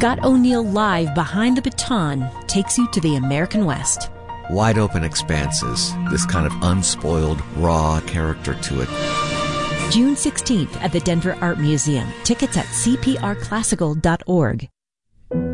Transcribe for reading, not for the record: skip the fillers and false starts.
Scott O'Neill Live Behind the Baton takes you to the American West. Wide open expanses, this kind of unspoiled, raw character to it. June 16th at the Denver Art Museum. Tickets at cprclassical.org.